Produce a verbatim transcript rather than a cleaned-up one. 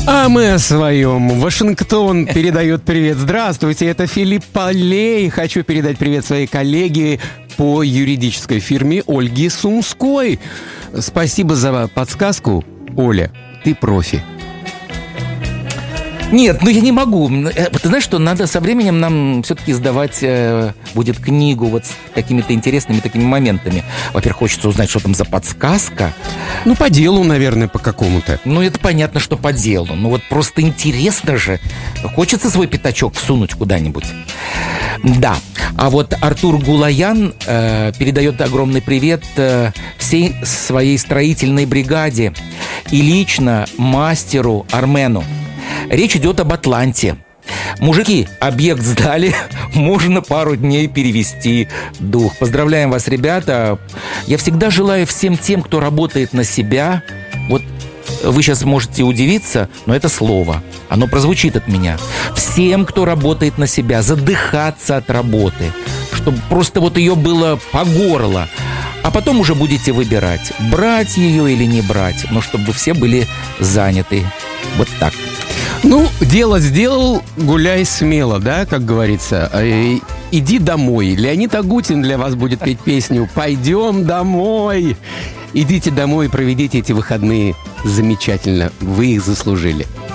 А мы о своем. Вашингтон передает привет. Здравствуйте, это Филипп Полей. Хочу передать привет своей коллеге по юридической фирме Ольге Сумской. Спасибо за подсказку, Оля. Ты профи. Нет, ну я не могу. Ты знаешь, что надо со временем нам все-таки сдавать э, будет книгу вот с какими-то интересными такими моментами. Во-первых, хочется узнать, что там за подсказка. Ну, по делу, наверное, по какому-то. Ну, это понятно, что по делу. Ну, вот просто интересно же. Хочется свой пятачок всунуть куда-нибудь. Да. А вот Артур Гулаян э, передает огромный привет э, всей своей строительной бригаде и лично мастеру Армену. Речь идет об Атланте. Мужики, объект сдали, можно пару дней перевести дух. Поздравляем вас, ребята. Я всегда желаю всем тем, кто работает на себя. Вот вы сейчас можете удивиться, но это слово, оно прозвучит от меня. Всем, кто работает на себя, задыхаться от работы, чтобы просто вот ее было по горло. А потом уже будете выбирать, брать ее или не брать, но чтобы все были заняты. Вот так. Ну, дело сделал, гуляй смело, да, как говорится. Э, иди домой. Леонид Агутин для вас будет петь песню «Пойдем домой». Идите домой и проведите эти выходные замечательно. Вы их заслужили.